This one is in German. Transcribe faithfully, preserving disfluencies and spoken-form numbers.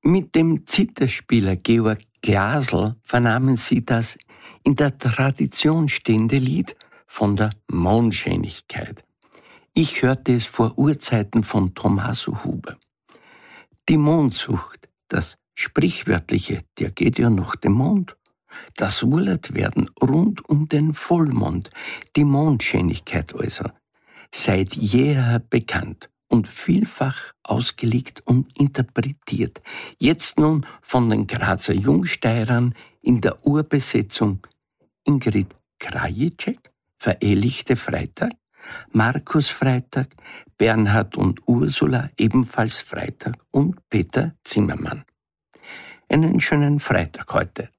Mit dem Zitherspieler Georg Glasl vernahmen Sie das in der Tradition stehende Lied von der Mondscheinigkeit. Ich hörte es vor Urzeiten von Tommaso Huber. Die Mondsucht, das Sprichwörtliche, der geht ja nach dem Mond. Das Urlaubwerden rund um den Vollmond, die Mondscheinigkeit also, seit jeher bekannt und vielfach ausgelegt und interpretiert. Jetzt nun von den Grazer Jungsteirern in der Urbesetzung Ingrid Krajicek, verehelichte Freitag, Markus Freitag, Bernhard und Ursula, ebenfalls Freitag, und Peter Zimmermann. Einen schönen Freitag heute.